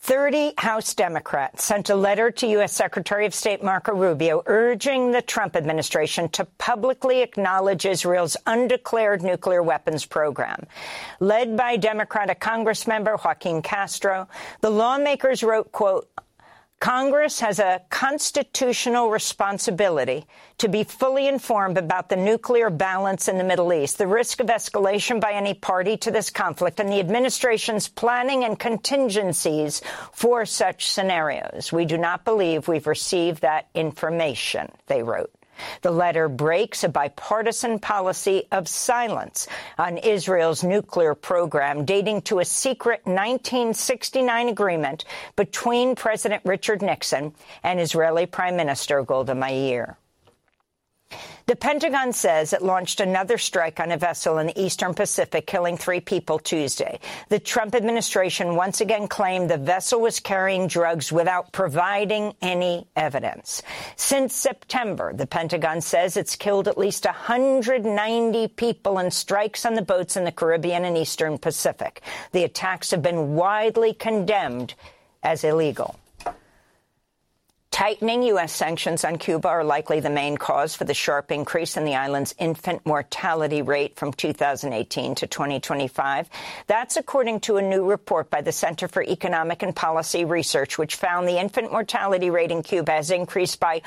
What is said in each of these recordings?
30 House Democrats sent a letter to U.S. Secretary of State Marco Rubio urging the Trump administration to publicly acknowledge Israel's undeclared nuclear weapons program. Led by Democratic Congressmember Joaquin Castro, the lawmakers wrote, quote, Congress has a constitutional responsibility to be fully informed about the nuclear balance in the Middle East, the risk of escalation by any party to this conflict, and the administration's planning and contingencies for such scenarios. We do not believe we've received that information, they wrote. The letter breaks a bipartisan policy of silence on Israel's nuclear program dating to a secret 1969 agreement between President Richard Nixon and Israeli Prime Minister Golda Meir. The Pentagon says it launched another strike on a vessel in the Eastern Pacific, killing 3 people Tuesday. The Trump administration once again claimed the vessel was carrying drugs without providing any evidence. Since September, the Pentagon says it's killed at least 190 people in strikes on the boats in the Caribbean and Eastern Pacific. The attacks have been widely condemned as illegal. Tightening U.S. sanctions on Cuba are likely the main cause for the sharp increase in the island's infant mortality rate from 2018 to 2025. That's according to a new report by the Center for Economic and Policy Research, which found the infant mortality rate in Cuba has increased by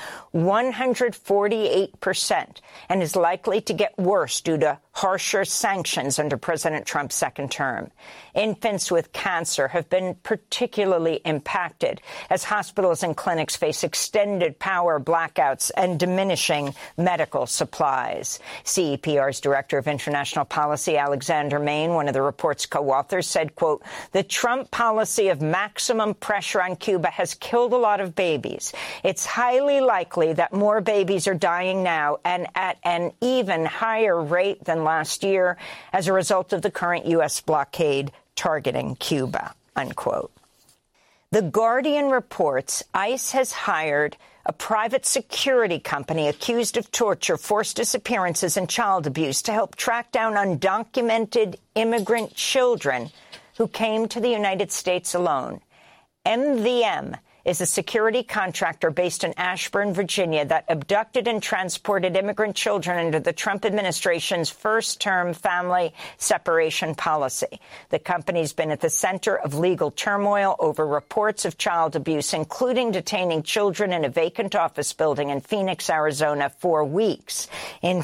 148% and is likely to get worse due to harsher sanctions under President Trump's second term. Infants with cancer have been particularly impacted as hospitals and clinics face extended power blackouts and diminishing medical supplies. CEPR's Director of International Policy, Alexander Main, one of the report's co-authors, said, quote, the Trump policy of maximum pressure on Cuba has killed a lot of babies. It's highly likely that more babies are dying now and at an even higher rate than last year as a result of the current U.S. blockade targeting Cuba, unquote. The Guardian reports ICE has hired a private security company accused of torture, forced disappearances, and child abuse to help track down undocumented immigrant children who came to the United States alone. MVM is a security contractor based in Ashburn, Virginia, that abducted and transported immigrant children under the Trump administration's first-term family separation policy. The company's been at the center of legal turmoil over reports of child abuse, including detaining children in a vacant office building in Phoenix, Arizona, for weeks in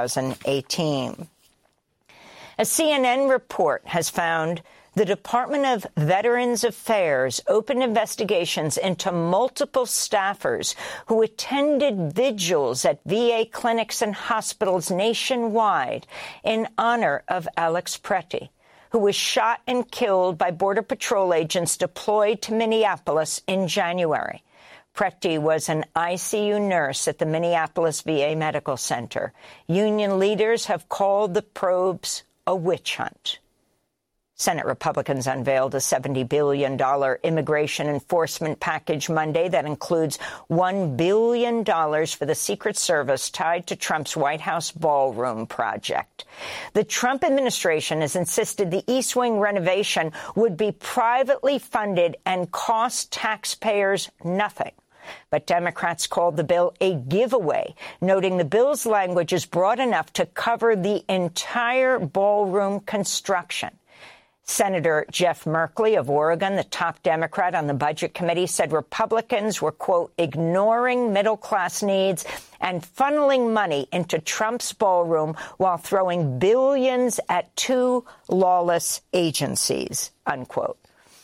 2018. A CNN report has found the Department of Veterans Affairs opened investigations into multiple staffers who attended vigils at VA clinics and hospitals nationwide in honor of Alex Pretty, who was shot and killed by Border Patrol agents deployed to Minneapolis in January. Pretty was an ICU nurse at the Minneapolis VA Medical Center. Union leaders have called the probes a witch hunt. Senate Republicans unveiled a $70 billion immigration enforcement package Monday that includes $1 billion for the Secret Service tied to Trump's White House ballroom project. The Trump administration has insisted the East Wing renovation would be privately funded and cost taxpayers nothing. But Democrats called the bill a giveaway, noting the bill's language is broad enough to cover the entire ballroom construction. Senator Jeff Merkley of Oregon, the top Democrat on the Budget Committee, said Republicans were, quote, ignoring middle-class needs and funneling money into Trump's ballroom while throwing billions at 2 lawless agencies, unquote.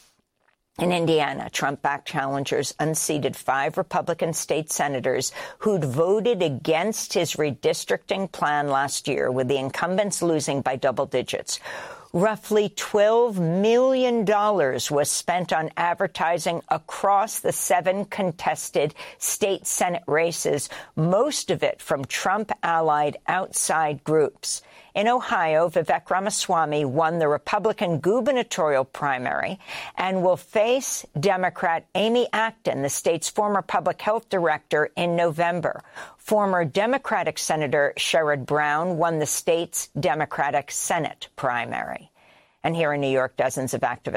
In Indiana, Trump-backed challengers unseated 5 Republican state senators who'd voted against his redistricting plan last year, with the incumbents losing by double digits. Roughly $12 million was spent on advertising across the 7 contested state Senate races, most of it from Trump-allied outside groups. In Ohio, Vivek Ramaswamy won the Republican gubernatorial primary and will face Democrat Amy Acton, the state's former public health director, in November. Former Democratic Senator Sherrod Brown won the state's Democratic Senate primary. And here in New York, dozens of activists